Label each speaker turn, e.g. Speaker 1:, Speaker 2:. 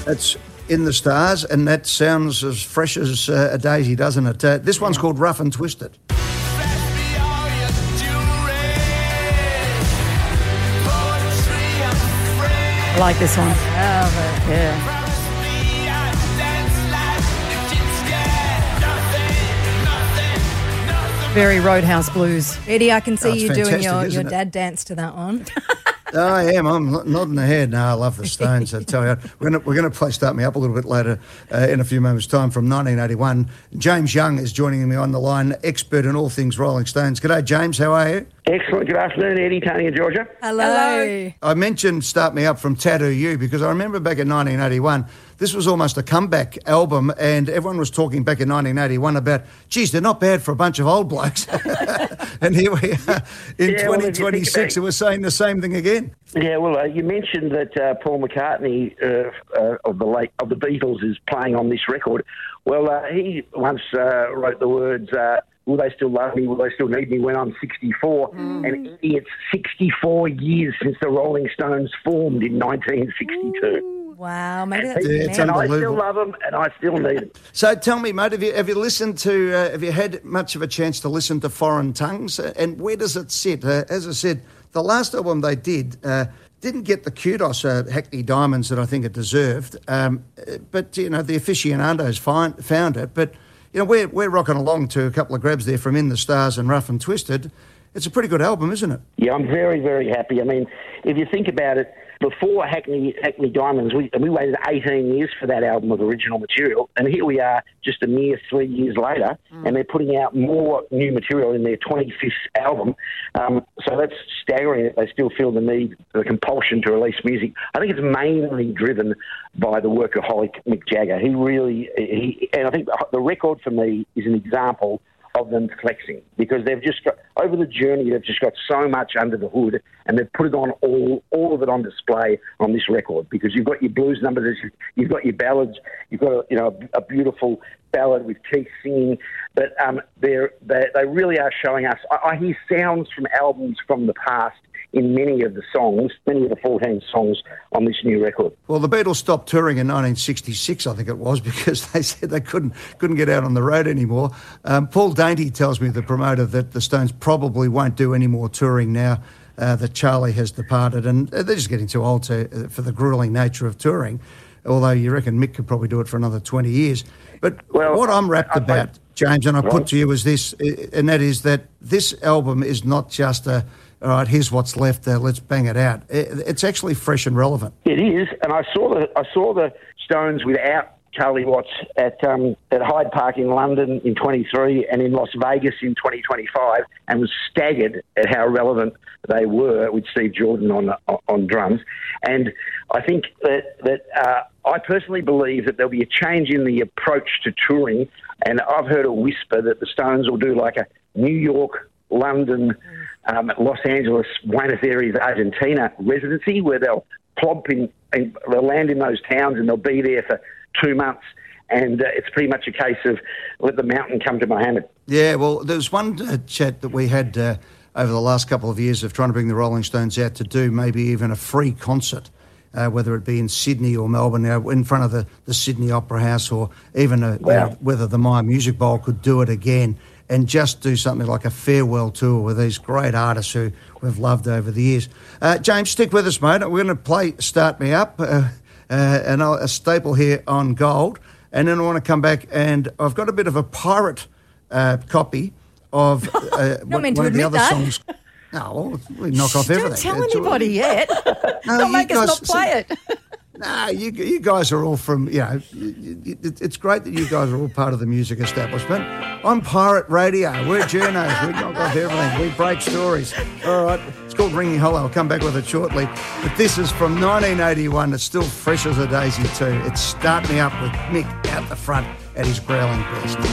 Speaker 1: That's In the Stars, and that sounds as fresh as a daisy, doesn't it? This one's called Rough and Twisted.
Speaker 2: I like this one. Yeah. Very Roadhouse Blues.
Speaker 3: Eddie, I can see you doing your
Speaker 1: isn't it?
Speaker 3: dad dance to that one.
Speaker 1: I am. I'm nodding the head. No, I love the Stones. I tell you, we're going to play Start Me Up a little bit later in a few moments' time from 1981. James Young is joining me on the line, expert in all things Rolling Stones. G'day, James. How are you?
Speaker 4: Excellent. Good afternoon, Eddie, Tony and Georgia.
Speaker 3: Hello.
Speaker 1: I mentioned Start Me Up from Tattoo You because I remember back in 1981, this was almost a comeback album, and everyone was talking back in 1981 about, geez, they're not bad for a bunch of old blokes. And here we are in 2026, and we're saying the same thing again.
Speaker 4: Yeah, well, you mentioned that Paul McCartney of the Beatles is playing on this record. Well, he once wrote the words, will they still love me? Will they still need me when I'm 64? And it's 64 years since the Rolling Stones formed in 1962.
Speaker 3: Wow, maybe that's
Speaker 1: it's
Speaker 4: And I
Speaker 1: unbelievable.
Speaker 4: still love them, and I still need them.
Speaker 1: So tell me, mate, have you listened to, have you had much of a chance to listen to Foreign Tongues? And where does it sit? As I said, the last album they did didn't get the kudos Hackney Diamonds that I think it deserved. But, you know, the aficionados found it. But, you know, we're rocking along to a couple of grabs there from In the Stars and Rough and Twisted. It's a pretty good album, isn't it?
Speaker 4: Yeah, I'm very, very happy. I mean, if you think about it, before Hackney Diamonds, we waited 18 years for that album of original material, and here we are just a mere 3 years later, and they're putting out more new material in their 25th album. So that's staggering that they still feel the need, the compulsion to release music. I think it's mainly driven by the workaholic Mick Jagger. And I think the record for me is an example of them flexing, because they've just got, over the journey, they've just got so much under the hood, and they've put it on all of it on display on this record, because you've got your blues numbers, you've got your ballads, you've got a beautiful ballad with Keith singing, but they really are showing us. I hear sounds from albums from the past in many of the 14 songs on this new record.
Speaker 1: Well, the Beatles stopped touring in 1966, I think it was, because they said they couldn't get out on the road anymore. Paul Dainty tells me, the promoter, that the Stones probably won't do any more touring now that Charlie has departed, and they're just getting too old for the gruelling nature of touring, although you reckon Mick could probably do it for another 20 years. But what I'm rapt about, James, and I put to you is this, and that is that this album is not just all right, here's what's left, let's bang it out. It's actually fresh and relevant.
Speaker 4: It is, and I saw the Stones without Charlie Watts at Hyde Park in London in 23 and in Las Vegas in 2025, and was staggered at how relevant they were with Steve Jordan on drums. And I think that I personally believe that there'll be a change in the approach to touring, and I've heard a whisper that the Stones will do like a New York, London, Los Angeles, Buenos Aires, Argentina residency, where they'll plop in, they'll land in those towns and they'll be there for 2 months. And it's pretty much a case of let the mountain come to Mohammed.
Speaker 1: Yeah, well, there's one chat that we had over the last couple of years of trying to bring the Rolling Stones out to do maybe even a free concert, whether it be in Sydney or Melbourne, in front of the Sydney Opera House, or even whether the Myer Music Bowl could do it again, and just do something like a farewell tour with these great artists who we've loved over the years. James, stick with us, mate. We're going to play Start Me Up, and a staple here on Gold, and then I want to come back, and I've got a bit of a pirate copy of one of the other songs. No, we knock off everything.
Speaker 2: Don't tell anybody yet. Don't make us not play it.
Speaker 1: No, you guys are all from, it's great that you guys are all part of the music establishment. I'm Pirate Radio. We're journos. We knock off everything. We break stories. All right. It's called Ringing Hollow. I'll come back with it shortly. But this is from 1981. It's still fresh as a daisy too. It's Start Me Up with Mick out the front at his growling best.